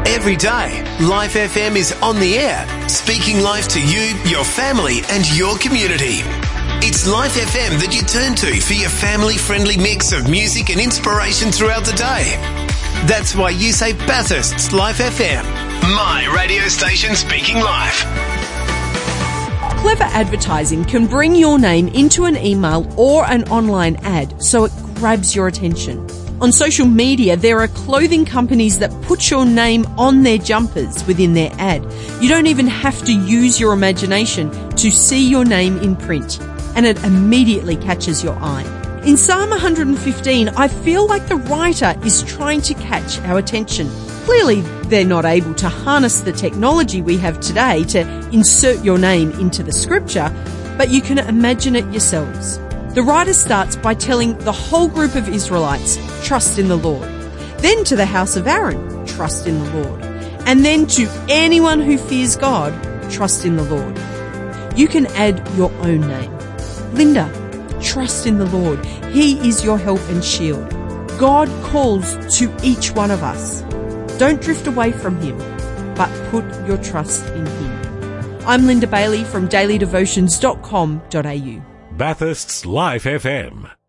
Every day, Life FM is on the air, speaking life to you, your family and your community. It's Life FM that you turn to for your family-friendly mix of music and inspiration throughout the day. That's why you say Bathurst's Life FM, my radio station speaking life. Clever advertising can bring your name into an email or an online ad so it grabs your attention. On social media, there are clothing companies that put your name on their jumpers within their ad. You don't even have to use your imagination to see your name in print, and it immediately catches your eye. In Psalm 115, I feel like the writer is trying to catch our attention. Clearly, they're not able to harness the technology we have today to insert your name into the scripture, but you can imagine it yourselves. The writer starts by telling the whole group of Israelites, trust in the Lord. Then to the house of Aaron, trust in the Lord. And then to anyone who fears God, trust in the Lord. You can add your own name. Linda, trust in the Lord. He is your help and shield. God calls to each one of us. Don't drift away from him, but put your trust in him. I'm Linda Bailey from dailydevotions.com.au. Bathurst's Life FM.